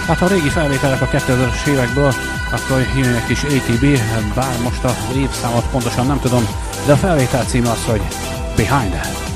Hát ha a régi felvételek a 2000-es évekből, akkor jön egy kis ATB, bár most az évszámot pontosan nem tudom, de a felvétel címe az, hogy Behind.